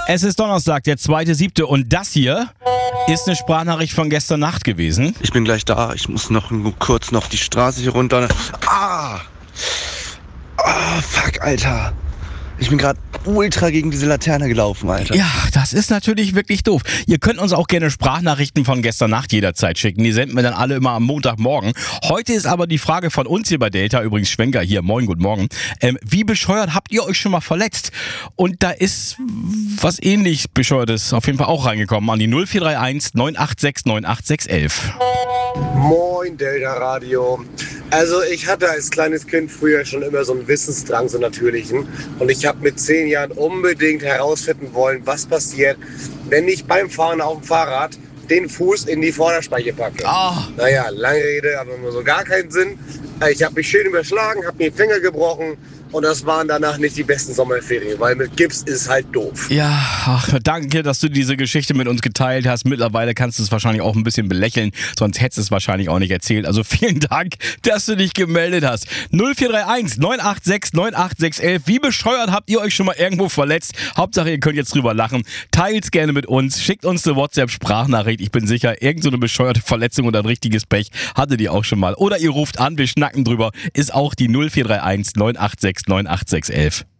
Es ist Donnerstag, der 2.7. und das hier ist eine Sprachnachricht von gestern Nacht gewesen. Ich bin gleich da. Ich muss noch kurz die Straße hier runter. Fuck, Alter. Ich bin gerade ultra gegen diese Laterne gelaufen, Alter. Ja, das ist natürlich wirklich doof. Ihr könnt uns auch gerne Sprachnachrichten von gestern Nacht jederzeit schicken. Die senden wir dann alle immer am Montagmorgen. Heute ist aber die Frage von uns hier bei Delta, übrigens Schwenker hier, moin, guten Morgen. Wie bescheuert habt ihr euch schon mal verletzt? Und da ist was ähnlich Bescheuertes auf jeden Fall auch reingekommen an die 0431 986 98611. Moin Delta Radio. Also ich hatte als kleines Kind früher schon immer so einen Wissensdrang, so natürlichen. Und ich habe mit 10 Jahren unbedingt herausfinden wollen, was passiert, wenn ich beim Fahren auf dem Fahrrad den Fuß in die Vorderspeiche packe. Naja, lange Rede, aber nur so gar keinen Sinn. Ich habe mich schön überschlagen, habe mir die Finger gebrochen. Und das waren danach nicht die besten Sommerferien, weil mit Gips ist halt doof. Ja, danke, dass du diese Geschichte mit uns geteilt hast. Mittlerweile kannst du es wahrscheinlich auch ein bisschen belächeln, sonst hättest du es wahrscheinlich auch nicht erzählt. Also vielen Dank, dass du dich gemeldet hast. 0431 986 98611. Wie bescheuert habt ihr euch schon mal irgendwo verletzt? Hauptsache, ihr könnt jetzt drüber lachen. Teilt's gerne mit uns, schickt uns eine WhatsApp-Sprachnachricht. Ich bin sicher, irgend so eine bescheuerte Verletzung oder ein richtiges Pech hattet ihr auch schon mal. Oder ihr ruft an, wir schnacken drüber. Ist auch die 0431 986 98611.